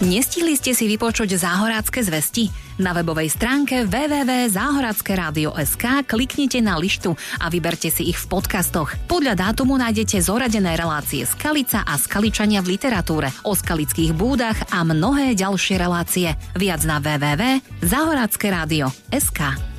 Nestihli ste si vypočuť Záhorácké zvesti? Na webovej stránke www.záhorackeradio.sk kliknite na lištu a vyberte si ich v podcastoch. Podľa dátumu nájdete zoradené relácie Skalica a Skaličania v literatúre, o skalických búdach a mnohé ďalšie relácie. Viac na www.záhorackeradio.sk.